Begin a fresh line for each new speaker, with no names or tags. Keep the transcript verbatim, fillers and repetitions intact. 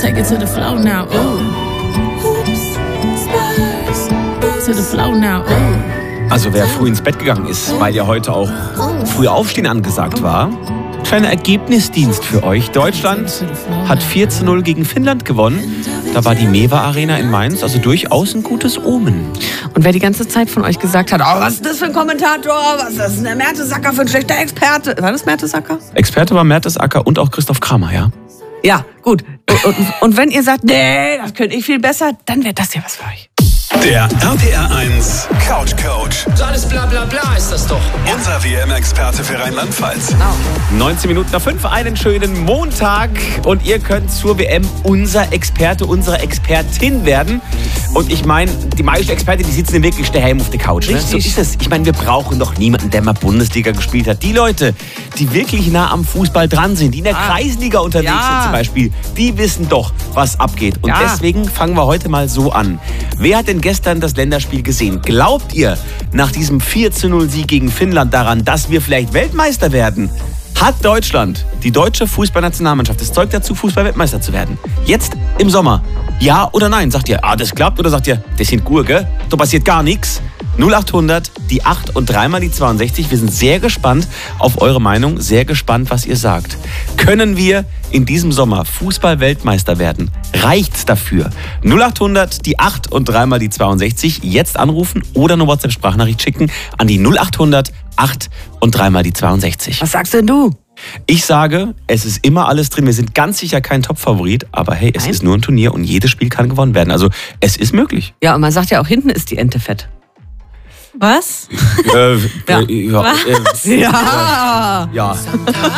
Take it to the flow now. Ooh. Hoops, Spurs, to the flow now. Ooh.
Also wer früh ins Bett gegangen ist, weil ja heute auch früh aufstehen angesagt war, kleiner Ergebnisdienst für euch. Deutschland hat vier zu null gegen Finnland gewonnen. Da war die Mewa Arena in Mainz, also durchaus ein gutes Omen.
Und wer die ganze Zeit von euch gesagt hat, oh, was ist das für ein Kommentator, was ist das, ein Mertesacker für ein schlechter Experte. War das Mertesacker?
Experte war Mertesacker und auch Christoph Kramer, ja?
Ja, gut. Und, und, und wenn ihr sagt, nee, das könnte ich viel besser, dann wäre das ja was für euch.
Der R T R eins Couch Coach.
So alles bla bla bla ist das doch.
Unser W M-Experte für Rheinland-Pfalz.
neunzehn Minuten nach fünf, einen schönen Montag. Und ihr könnt zur W M unser Experte, unsere Expertin werden. Und ich meine, die meisten Experten, die sitzen wirklich daheim auf der Couch. Ne? So ist es. Ich meine, wir brauchen doch niemanden, der mal Bundesliga gespielt hat. Die Leute, die wirklich nah am Fußball dran sind, die in der ah. Kreisliga unterwegs ja. sind zum Beispiel, die wissen doch, was abgeht. Und ja. deswegen fangen wir heute mal so an. Wer hat denn gestern das Länderspiel gesehen? Glaubt ihr nach diesem vier zu null Sieg gegen Finnland daran, dass wir vielleicht Weltmeister werden? Hat Deutschland, die deutsche Fußballnationalmannschaft, das Zeug dazu, Fußball-Weltmeister zu werden? Jetzt im Sommer? Ja oder nein? Sagt ihr, ah, das klappt? Oder sagt ihr, das sind Gurke, da passiert gar nichts? null acht hundert, die acht und dreimal die zweiundsechzig. Wir sind sehr gespannt auf eure Meinung, sehr gespannt, was ihr sagt. Können wir in diesem Sommer Fußball-Weltmeister werden? Reicht's dafür? null acht hundert, die acht und dreimal die zweiundsechzig. Jetzt anrufen oder eine WhatsApp-Sprachnachricht schicken an die null acht hundert, acht und dreimal die zweiundsechzig.
Was sagst denn du?
Ich sage, es ist immer alles drin. Wir sind ganz sicher kein Top-Favorit, aber hey, es
Nein.
ist nur ein Turnier und jedes Spiel kann gewonnen werden. Also es ist möglich.
Ja, und man sagt ja auch, hinten ist die Ente fett.
Was?
Äh,
Ja.
äh, ja,
Was?
Äh,
Ja.
ja.